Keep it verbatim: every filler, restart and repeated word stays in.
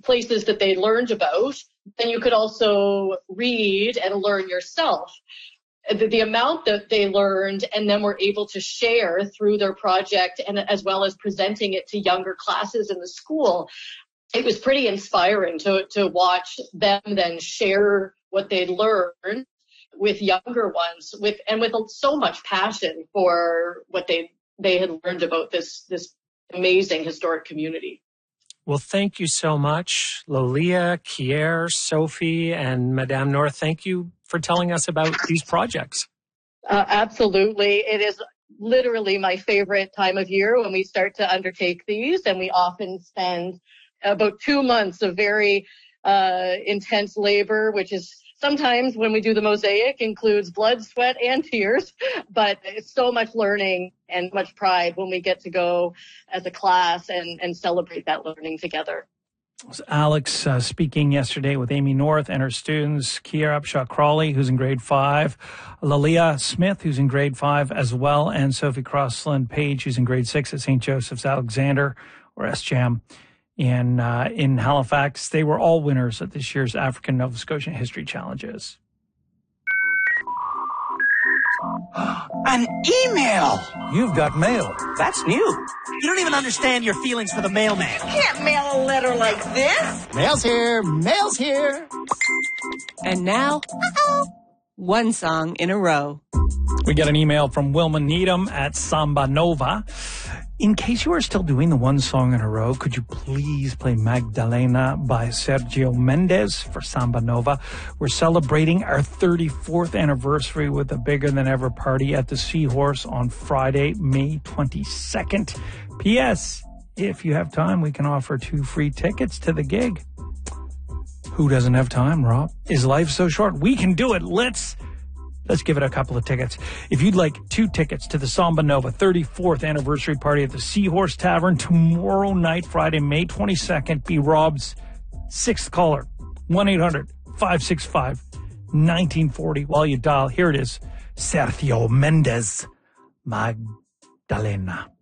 places that they learned about, then you could also read and learn yourself. The, the amount that they learned and then were able to share through their project, and as well as presenting it to younger classes in the school, it was pretty inspiring to, to watch them then share what they'd learned with younger ones, with and with so much passion for what they they had learned about this this amazing historic community. Well, thank you so much, Lolia, Kier, Sophie, and Madame North. Thank you for telling us about these projects. Uh, absolutely. It is literally my favorite time of year when we start to undertake these, and we often spend about two months of very uh, intense labor, which is sometimes when we do the mosaic includes blood, sweat, and tears, but it's so much learning and much pride when we get to go as a class and, and celebrate that learning together. Alex uh, speaking yesterday with Amy North and her students, Kier Upshaw-Crawley, who's in grade five, Lalia Smith, who's in grade five as well, and Sophie Crossland-Page, who's in grade six at Saint Joseph's Alexander, or S J A M, in, uh, in Halifax. They were all winners at this year's African Nova Scotian History Challenges. An email! You've got mail. That's new. You don't even understand your feelings for the mailman. Can't mail a letter like this. Mail's here. Mail's here. And now, uh-oh, one song in a row. We get an email from Wilma Needham at Samba Nova. In case you are still doing the one song in a row, could you please play Magdalena by Sergio Mendes for Samba Nova? We're celebrating our thirty-fourth anniversary with a bigger than ever party at the Seahorse on Friday, May twenty-second. P S. If you have time, we can offer two free tickets to the gig. Who doesn't have time, Rob? Is life so short? We can do it. Let's Let's give it a couple of tickets. If you'd like two tickets to the Samba Nova thirty-fourth anniversary party at the Seahorse Tavern tomorrow night, Friday, May twenty-second, be Rob's sixth caller. one eight hundred five six five one nine four zero. While you dial, here it is. Sergio Mendes, Magdalena.